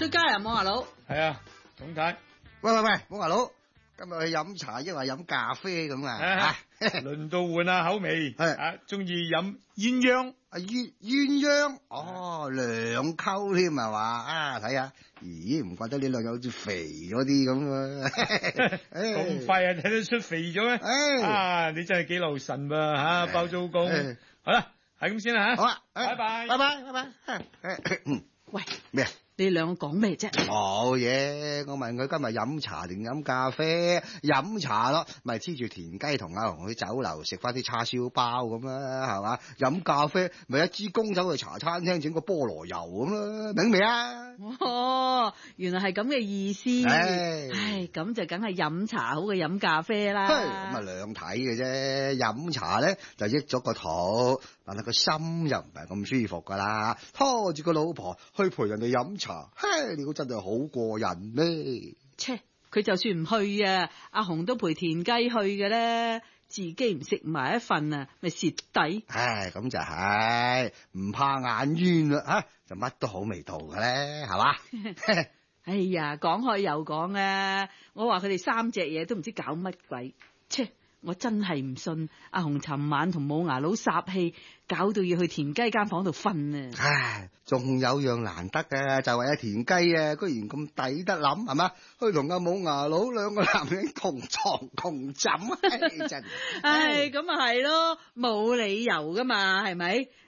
出街啊，冇牙佬。 係啊，總太。 喂，冇牙佬，今日去飲茶，抑或飲咖啡咁啊？ 輪到換下口味， 係中意飲鴛鴦。 鴛鴦，哦，兩溝添係嘛？啊，睇下，咦，唔怪得呢兩友好似肥咗啲咁啊！ 咁快啊，睇得出肥咗咩？啊，你真係幾留神噃吓，包租公。好啦，係咁先啦吓。 好啊， 拜拜， 拜拜。 喂， 咩啊？ 你兩個講咩啫？ 冇嘢，我問佢今日飲茶定飲咖啡？飲茶咯，咪黐住田雞同阿紅去酒樓食翻啲叉燒包咁啦，係嘛？飲咖啡咪一支公走去茶餐廳整個菠蘿油咁啦，明未啊？ 哦，原來係咁嘅意思。唉，咁就梗係飲茶好過飲咖啡啦。 咁啊兩睇嘅啫，飲茶咧就益咗個肚，但係個心又唔係咁舒服噶啦。拖住個老婆去陪人哋飲茶，你估真係好過癮咩？ 切，佢就算唔去啊，阿紅都陪田雞去嘅咧，自己唔食埋一份啊，咪蝕底。 咁就係唔怕眼冤啦，就乜都好味道嘅咧，係嘛？ 哎呀，講開又講啊，我話佢哋三隻嘢都唔知搞乜鬼，切！我真係唔信阿紅尋晚同冇牙佬霎氣，搞到要去田雞間房度瞓啊！ 仲有樣難得嘅，就係田雞啊，居然咁抵得諗，係嘛？去同阿冇牙佬兩個男人同床同枕，真係。 咁啊係咯，冇理由噶嘛，係咪？